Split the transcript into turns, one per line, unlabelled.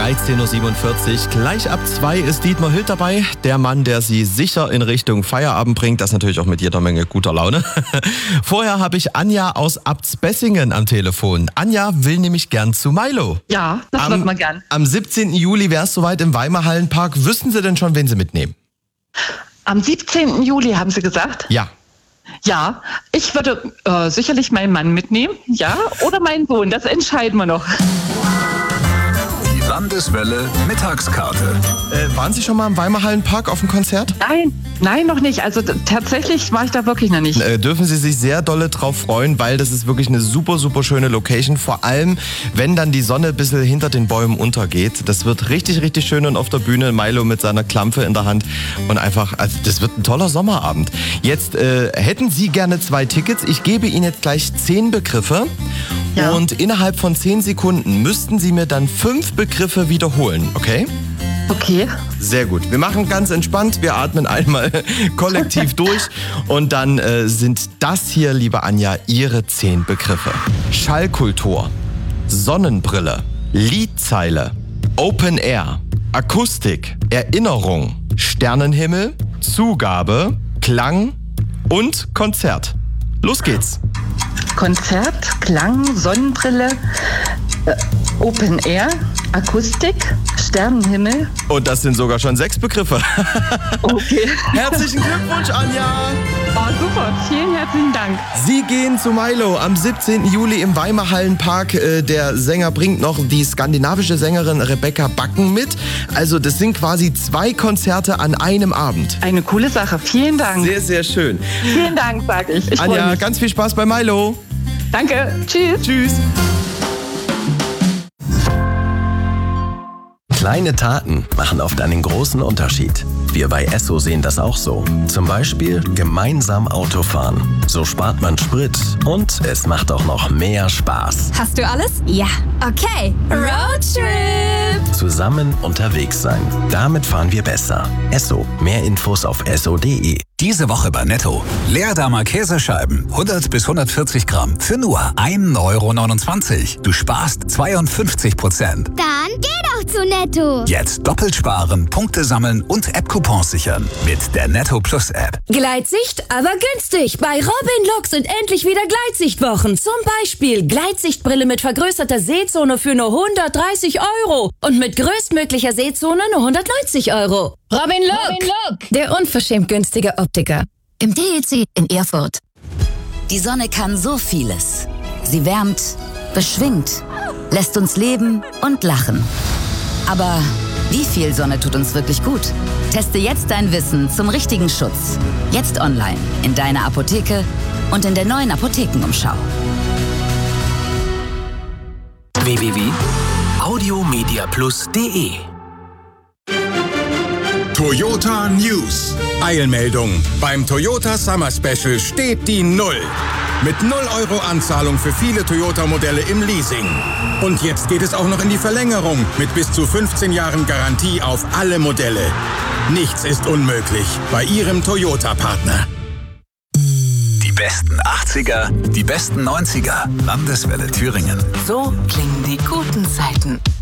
13.47 Uhr. Gleich ab 2 ist Dietmar Hild dabei. Der Mann, der Sie sicher in Richtung Feierabend bringt. Das natürlich auch mit jeder Menge guter Laune. Vorher habe ich Anja aus Abtsbessingen am Telefon. Anja will nämlich gern zu Milo.
Ja, das wird man gern.
Am 17. Juli wäre es soweit im Weimar Hallenpark. Wüssten Sie denn schon, wen Sie mitnehmen?
Am 17. Juli haben Sie gesagt?
Ja.
Ja, ich würde sicherlich meinen Mann mitnehmen, ja, oder meinen Sohn, das entscheiden wir noch.
Die Landeswelle Mittagskarte.
Waren Sie schon mal im Weimar Hallenpark auf dem Konzert?
Nein, noch nicht. Also tatsächlich war ich da wirklich noch nicht.
Dürfen Sie sich sehr dolle drauf freuen, weil das ist wirklich eine super, super schöne Location. Vor allem, wenn dann die Sonne ein bisschen hinter den Bäumen untergeht. Das wird richtig, richtig schön und auf der Bühne Milo mit seiner Klampe in der Hand. Und einfach, also das wird ein toller Sommerabend. Jetzt hätten Sie gerne 2 Tickets. Ich gebe Ihnen jetzt gleich 10 Begriffe. Ja. Und innerhalb von 10 Sekunden müssten Sie mir dann 5 Begriffe wiederholen, okay?
Okay.
Sehr gut. Wir machen ganz entspannt. Wir atmen einmal kollektiv durch. Und dann sind das hier, liebe Anja, Ihre 10 Begriffe. Schallkultur, Sonnenbrille, Liedzeile, Open Air, Akustik, Erinnerung, Sternenhimmel, Zugabe, Klang und Konzert. Los geht's.
Konzert, Klang, Sonnenbrille, Open Air, Akustik, Sternenhimmel.
Und das sind sogar schon 6 Begriffe.
Okay.
Herzlichen Glückwunsch, Anja.
Oh, super. Vielen herzlichen Dank.
Sie gehen zu Milo am 17. Juli im Weimar Hallenpark. Der Sänger bringt noch die skandinavische Sängerin Rebecca Backen mit. Also das sind quasi 2 Konzerte an einem Abend.
Eine coole Sache. Vielen Dank.
Sehr, sehr schön.
Vielen Dank, sag ich. Ich
Anja,
freue mich.
ganz viel Spaß bei Milo.
Danke. Tschüss.
Tschüss.
Kleine Taten machen oft einen großen Unterschied. Wir bei Esso sehen das auch so. Zum Beispiel gemeinsam Autofahren. So spart man Sprit und es macht auch noch mehr Spaß.
Hast du alles? Ja. Okay. Roadtrip!
Zusammen unterwegs sein. Damit fahren wir besser. Esso. Mehr Infos auf esso.de.
Diese Woche bei Netto. Leerdammer Käsescheiben, 100 bis 140 Gramm, für nur 1,29 €. Du sparst 52%.
Dann geh doch zu Netto.
Jetzt doppelt sparen, Punkte sammeln und App-Coupons sichern. Mit der Netto Plus App.
Gleitsicht, aber günstig. Bei Robin Lux sind endlich wieder Gleitsichtwochen. Zum Beispiel Gleitsichtbrille mit vergrößerter Sehzone für nur 130 € und mit größtmöglicher Sehzone nur 190 €. Robin Look, der unverschämt günstige Optiker.
Im DEC in Erfurt. Die Sonne kann so vieles. Sie wärmt, beschwingt, lässt uns leben und lachen. Aber wie viel Sonne tut uns wirklich gut? Teste jetzt dein Wissen zum richtigen Schutz. Jetzt online, in deiner Apotheke und in der neuen Apothekenumschau.
www.audiomediaplus.de
Toyota News. Eilmeldung. Beim Toyota Summer Special steht die 0. Mit 0 € Anzahlung für viele Toyota-Modelle im Leasing. Und jetzt geht es auch noch in die Verlängerung mit bis zu 15 Jahren Garantie auf alle Modelle. Nichts ist unmöglich bei Ihrem Toyota-Partner.
Die besten 80er, die besten 90er. Landeswelle Thüringen.
So klingen die guten Zeiten.